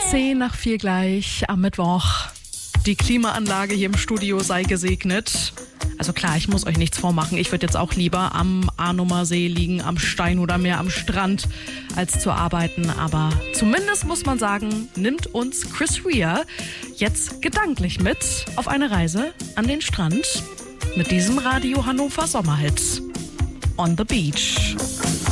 3:10 gleich am Mittwoch. Die Klimaanlage hier im Studio sei gesegnet. Also klar, ich muss euch nichts vormachen. Ich würde jetzt auch lieber am Arnumer See liegen, am Stein oder mehr am Strand, als zu arbeiten. Aber zumindest muss man sagen, nimmt uns Chris Rea jetzt gedanklich mit auf eine Reise an den Strand mit diesem Radio Hannover Sommerhit. On the Beach.